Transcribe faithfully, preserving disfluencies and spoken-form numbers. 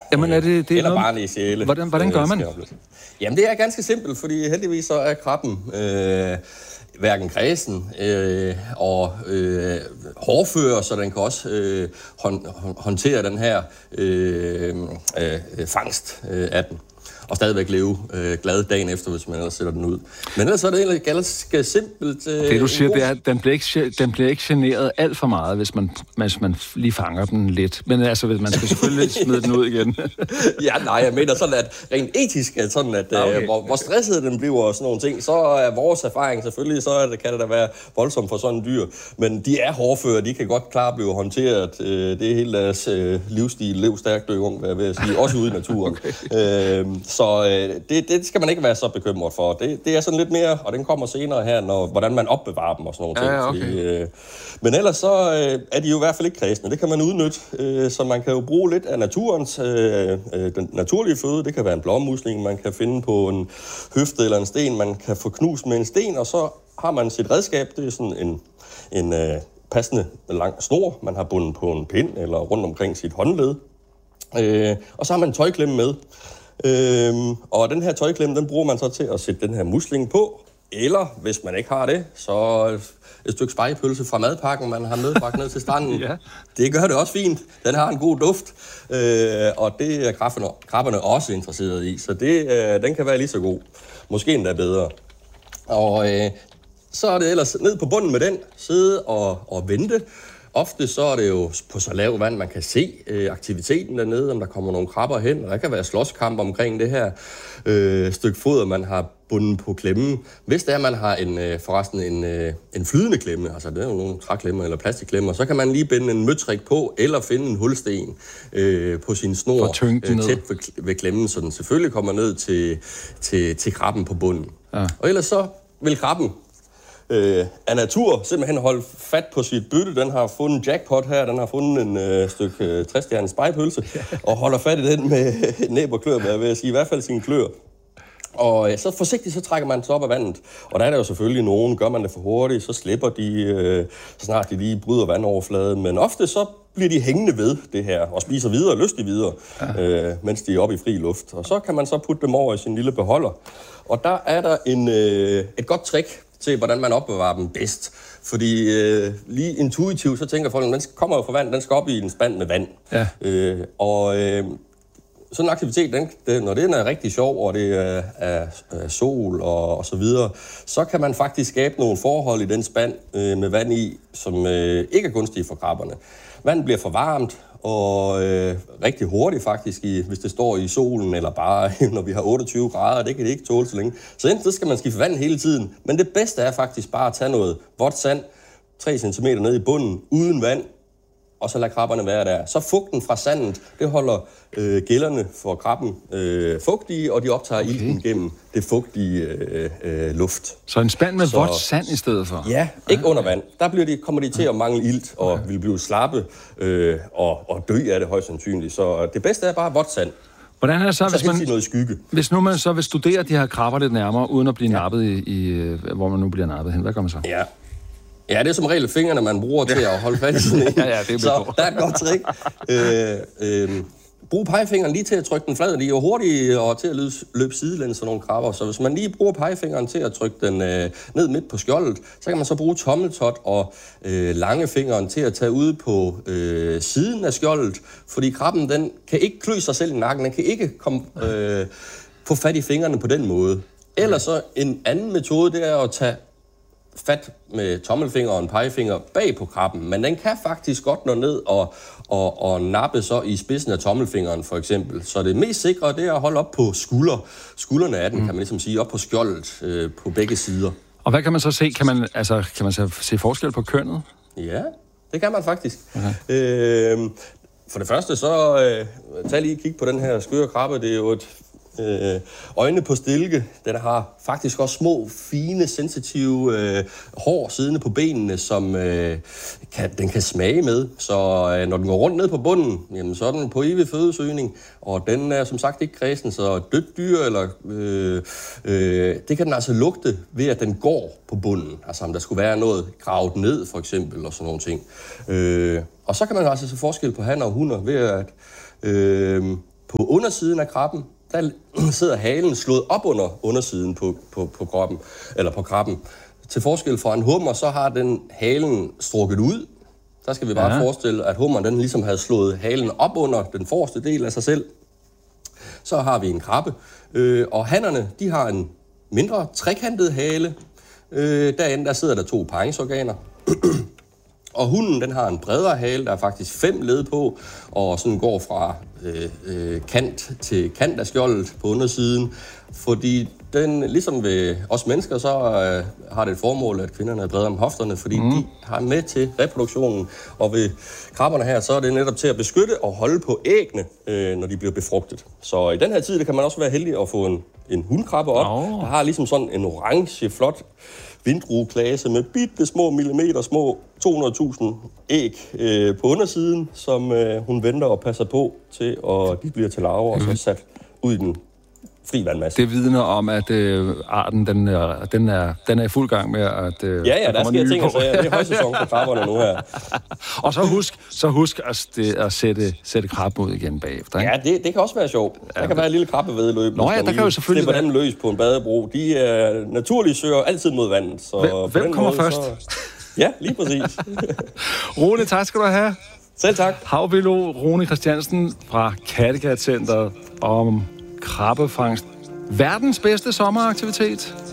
Jamen, er det, det er eller noget... barnlige sjæle. Hvordan, hvordan gør man? Jamen, det er ganske simpelt, fordi heldigvis så er krabben øh, hverken kredsen øh, og øh, hårdfører, så den kan også øh, hånd, håndtere den her øh, øh, fangst øh, af den. Og stadigvæk leve øh, glad dagen efter, hvis man ellers sætter den ud. Men ellers er det egentlig ganske simpelt. Øh, det du siger, det er, at den bliver ikke, den bliver ikke generet alt for meget, hvis man, hvis man lige fanger den lidt. Men altså, man skal selvfølgelig smide den ud igen. Ja, nej, jeg mener sådan, at rent etisk, at sådan, at okay. øh, hvor, hvor stresset den bliver og sådan nogle ting, så er vores erfaring selvfølgelig, så er det, kan det da være voldsomt for sådan en dyr. Men de er hårdfører, de kan godt klare blive håndteret. Øh, det er hele deres øh, livsstil, lev stærkt, dø ung, hvad jeg vil sige, også ude i naturen. Okay. Øh, Så øh, det, det skal man ikke være så bekymret for. Det, det er sådan lidt mere, og den kommer senere her, når, hvordan man opbevarer dem og sådan nogle ting. Ja, okay. Fordi, øh, men ellers så øh, er de jo i hvert fald ikke kredsende. Det kan man udnytte, øh, så man kan jo bruge lidt af naturens, øh, øh, den naturlige føde. Det kan være en blåmusling, man kan finde på en høfde eller en sten, man kan få knust med en sten, og så har man sit redskab. Det er sådan en, en øh, passende lang snor, man har bundet på en pind eller rundt omkring sit håndled. Øh, og så har man en tøjklemme med. Øhm, og den her tøjklemme, den bruger man så til at sætte den her musling på. Eller, hvis man ikke har det, så et stykke spegepølse fra madpakken, man har medbragt ned til stranden. Ja. Det gør det også fint. Den har en god duft, øh, og det er krabberne, krabberne også interesseret i. Så det, øh, den kan være lige så god. Måske endda bedre. Og øh, så er det ellers ned på bunden med den, sidde og, og vente. Ofte så er det jo på så lav vand, man kan se øh, aktiviteten dernede, om der kommer nogle krabber hen, og der kan være slåskamp omkring det her øh, stykke foder, man har bundet på klemmen. Hvis det er, man har en, øh, forresten en, øh, en flydende klemme, altså det er jo nogle træklemmer eller plastikklemmer, så kan man lige binde en møtrik på, eller finde en hulsten øh, på sin snor øh, tæt ved, ved klemmen, så den selvfølgelig kommer ned til, til, til krabben på bunden. Ja. Og ellers så vil krabben Øh, af natur simpelthen holde fat på sit bytte. Den har fundet en jackpot her, den har fundet en øh, stykke øh, tre-stjernet spegepølse, og holder fat i den med næb og klør, hvad jeg vil sige, i hvert fald sine klør. Og øh, så forsigtigt, så trækker man sig op af vandet. Og der er der jo selvfølgelig nogen, gør man det for hurtigt, så slipper de, øh, så snart de lige bryder vandoverfladen. Men ofte så bliver de hængende ved det her, og spiser videre, lystigt videre, ja. øh, mens de er oppe i fri luft. Og så kan man så putte dem over i sin lille beholder. Og der er der en, øh, et godt trick til, hvordan man opbevarer dem bedst. Fordi øh, lige intuitivt, så tænker folk, at den kommer jo fra vand, den skal op i en spand med vand. Ja. Øh, og øh, sådan en aktivitet, den, det, når den er rigtig sjov, og det er, er, er sol og, og så videre, så kan man faktisk skabe nogle forhold i den spand øh, med vand i, som øh, ikke er gunstige for krabberne. Vandet bliver for varmt, og øh, rigtig hurtigt faktisk, i, hvis det står i solen, eller bare når vi har otteogtyve grader, det kan det ikke tåle så længe. Så enten så skal man skifte vand hele tiden, men det bedste er faktisk bare at tage noget vådt sand, tre centimeter ned i bunden, uden vand, og så lade krabberne være der. Så fugten fra sandet, det holder øh, gællerne for krabben øh, fugtige, og de optager okay. ilten gennem det fugtige øh, øh, luft. Så en spand med så, vådt sand i stedet for? Ja, ikke under vand. Der bliver de, kommer de til at mangle ilt, og okay. vil blive slappe øh, og, og dø af det højst sandsynligt. Så det bedste er bare vådt sand. Hvordan er det så, så hvis man, noget skygge. Hvis nu man så vil studere de her krabber lidt nærmere, uden at blive ja. nappet i, i, hvor man nu bliver nappet hen, hvad gør man så? Ja. Ja, det er som regel fingrene, man bruger til at holde fast i sådan en. ja, ja, det er så der er et godt trick. øh, øh, brug pegefingeren lige til at trykke den flad. De er jo hurtige og til at løbe, løbe sidelæns sådan nogle krabber. Så hvis man lige bruger pegefingeren til at trykke den øh, ned midt på skjoldet, så kan man så bruge tommeltot og øh, langefingeren til at tage ud på øh, siden af skjoldet. Fordi krabben, den kan ikke klø sig selv i nakken. Den kan ikke komme, øh, få fat i fingrene på den måde. Ellers så en anden metode, det er at tage fat med tommelfinger og en pegefinger bag på krabben, men den kan faktisk godt nå ned og, og, og nappe så i spidsen af tommelfingeren for eksempel. Så det mest sikre, det er at holde op på skulder. Skuldrene af den, mm. kan man ligesom sige, op på skjoldet øh, på begge sider. Og hvad kan man så se? Kan man, altså, kan man så se forskel på kønnet? Ja, det kan man faktisk. Okay. Øh, for det første så, øh, tag lige kig på den her skøre krabbe, det er jo et Øh, øjne på stilke. Den har faktisk også små, fine, sensitive øh, hår siddende på benene, som øh, kan, den kan smage med. Så øh, når den går rundt ned på bunden, jamen, så er den på evig fødesøgning. Og den er som sagt ikke kredsen, så dødt dyr, eller, øh, øh, det kan den altså lugte ved, at den går på bunden. Altså om der skulle være noget gravet ned, for eksempel, og sådan nogle ting. Øh, og så kan man altså se forskel på hanner og hunder ved, at øh, på undersiden af krabben, der sidder halen slået op under undersiden på, på, på krabben, eller på krabben. Til forskel fra en hummer, så har den halen strukket ud. Der skal vi bare ja. forestille, at hummeren den ligesom havde slået halen op under den forreste del af sig selv. Så har vi en krabbe, øh, og hannerne, de har en mindre trekantet hale. Øh, derinde, der sidder der to parringsorganer. Og hunden, den har en bredere hale, der er faktisk fem led på, og sådan går fra øh, øh, kant til kant af skjoldet på undersiden. Fordi den, ligesom ved os mennesker, så øh, har det et formål, at kvinderne er bredere om hofterne, fordi mm. de har med til reproduktionen. Og ved krabberne her, så er det netop til at beskytte og holde på æggene, øh, når de bliver befrugtet. Så i den her tid, der kan man også være heldig at få en, en hundkrabbe op. Oh. Der har ligesom sådan en orange, flot vindrueklase med bitte små millimeter, små to hundrede tusind æg øh, på undersiden, som øh, hun venter og passer på til, og de bliver til larver og så sat ud i den fri vandmasse. Det vidner om, at øh, arten den er, den, er, den er i fuld gang med at... Øh, ja, ja, der, der sker ting og sager. Det er højsæson for krabberne nu her. Og så husk, så husk at, at sætte, sætte krabben ud igen bagefter. Ikke? Ja, det, det kan også være sjovt. Der ja, kan være et lille krabbevedløb. Nå ja, der kan jo selvfølgelig slipper dem løs på en badebro. De er naturlige søger altid mod vandet. Så hvem hvem kommer måde, først? Så... Ja, lige præcis. Rune, tak skal du have. Selv tak. Havbiolog Rune Christiansen fra Kattegat Center om krabbefangst. Verdens bedste sommeraktivitet.